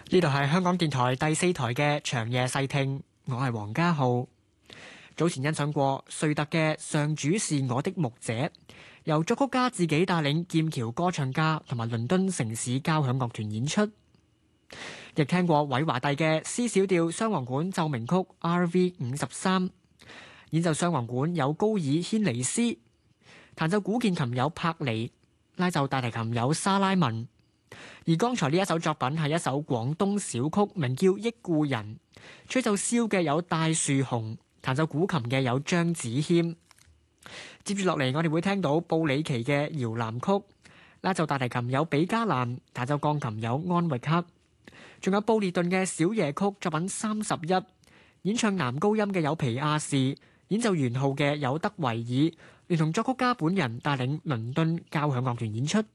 呢度係香港電台第四台嘅長夜細聽，我係黃家浩。早前欣賞過瑞特嘅《上主是我的牧者》，由作曲家自己帶領劍橋歌唱家同埋倫敦城市交響樂團演出。亦聽過韋華第嘅 C 小調雙簧管奏鳴曲 RV53，演奏雙簧管有高爾軒尼斯，彈奏古鍵琴有柏尼，拉奏大提琴有沙拉文。而剛才呢一首作品係一首廣東小曲，名叫《憶故人》，吹奏簫嘅有戴樹雄，彈奏古琴嘅有張子謙。接住落嚟，我哋會聽到布里奇嘅搖籃曲，拉奏大提琴有比加蘭，彈奏鋼琴有安域克，仲有布列頓嘅小夜曲作品31，演唱男高音嘅有皮亞士，演奏圓號嘅有德維爾，連同作曲家本人帶領倫敦交響樂團演出。